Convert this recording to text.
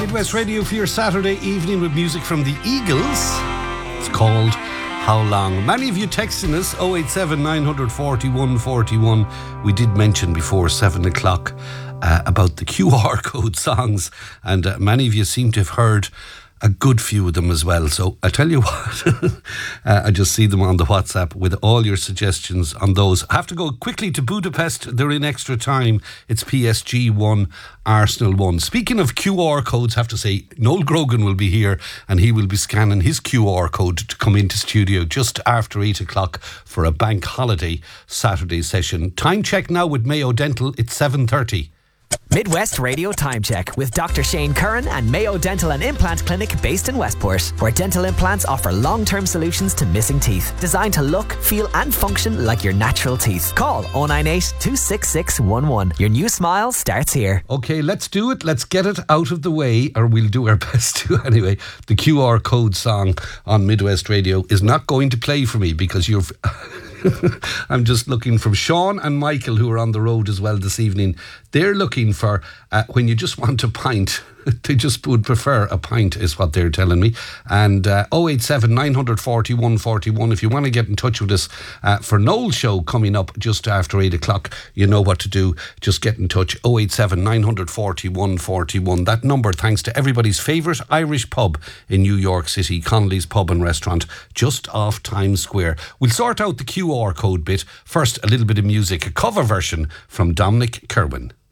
Midwest Radio for your Saturday evening with music from the Eagles. It's called How Long. Many of you texting us 087 940 141. We did mention before 7 o'clock about the QR code songs, and many of you seem to have heard a good few of them as well. So I tell you what, I just see them on the WhatsApp with all your suggestions on those. I have to go quickly to Budapest. They're in extra time. It's PSG 1, Arsenal 1. Speaking of QR codes, I have to say, Noel Grogan will be here and he will be scanning his QR code to come into studio just after 8 o'clock for a bank holiday Saturday session. Time check now with Mayo Dental. It's 7:30. Midwest Radio Time Check with Dr. Shane Curran and Mayo Dental and Implant Clinic based in Westport, where dental implants offer long-term solutions to missing teeth, designed to look, feel and function like your natural teeth. Call 098 266 11. Your new smile starts here. Okay, let's do it. Let's get it out of the way, or we'll do our best to anyway. The QR code song on Midwest Radio is not going to play for me because you're... I'm just looking from Sean and Michael, who are on the road as well this evening. They're looking for when you just want a pint. They just would prefer a pint, is what they're telling me. And 087 940 141. If you want to get in touch with us for Noel's show coming up just after 8 o'clock, you know what to do. Just get in touch. 087 940 141. That number, thanks to everybody's favourite Irish pub in New York City, Connolly's Pub and Restaurant, just off Times Square. We'll sort out the QR code bit. First, a little bit of music, a cover version from Dominic Kerwin.